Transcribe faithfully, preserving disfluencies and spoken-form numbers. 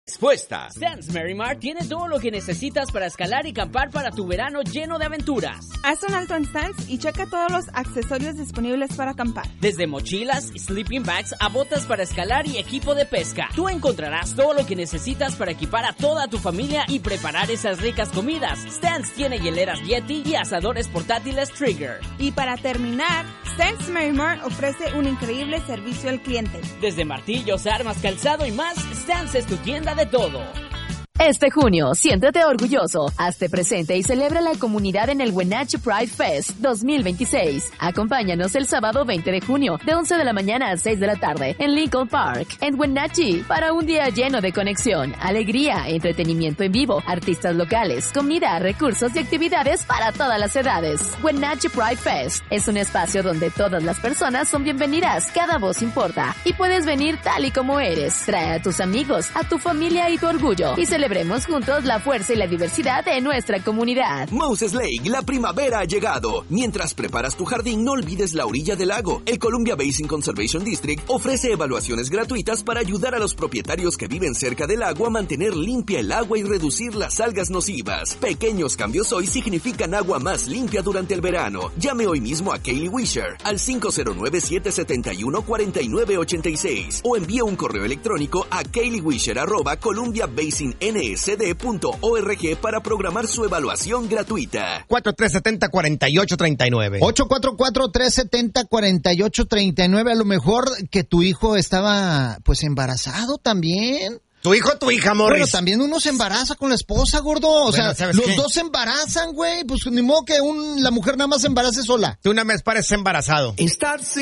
Respuesta. Stan's Merrimar tiene todo lo que necesitas para escalar y acampar para tu verano lleno de aventuras. Haz un alto en Stan's y checa todos los accesorios disponibles para acampar. Desde mochilas, sleeping bags a botas para escalar y equipo de pesca. Tú encontrarás todo lo que necesitas para equipar a toda tu familia y preparar esas ricas comidas. Stan's tiene hieleras Yeti y asadores portátiles Trigger. Y para terminar, Stan's Merrimar ofrece un increíble servicio al cliente. Desde martillos, armas, calzado y más, Stan's es tu tienda de todo. Este junio, siéntete orgulloso, hazte presente y celebra la comunidad en el Wenatchee Pride Fest dos mil veintiséis. Acompáñanos el sábado veinte de junio, de once de la mañana a seis de la tarde, en Lincoln Park, en Wenatchee, para un día lleno de conexión, alegría, entretenimiento en vivo, artistas locales, comida, recursos y actividades para todas las edades. Wenatchee Pride Fest es un espacio donde todas las personas son bienvenidas, cada voz importa, y puedes venir tal y como eres. Trae a tus amigos, a tu familia y tu orgullo, y celebra Celebremos juntos la fuerza y la diversidad de nuestra comunidad. Moses Lake, la primavera ha llegado. Mientras preparas tu jardín, no olvides la orilla del lago. El Columbia Basin Conservation District ofrece evaluaciones gratuitas para ayudar a los propietarios que viven cerca del lago a mantener limpia el agua y reducir las algas nocivas. Pequeños cambios hoy significan agua más limpia durante el verano. Llame hoy mismo a Kaylee Wisher al cinco cero nueve, siete siete uno, cuatro nueve ocho seis o envía un correo electrónico a kayleewisher arroba columbia basin n s d punto org para programar su evaluación gratuita. cuatro tres siete cero, cuatro ocho tres nueve. ocho cuatro cuatro, tres siete cero, cuatro ocho tres nueve. A lo mejor que tu hijo estaba pues embarazado también. ¿Tu hijo o tu hija, Morris? Bueno, también uno se embaraza con la esposa, gordo. O bueno, sea, ¿sabes los qué? dos se embarazan, güey. Pues ni modo que un, la mujer nada más se embarace sola. Tú una vez pareces embarazado. Estarse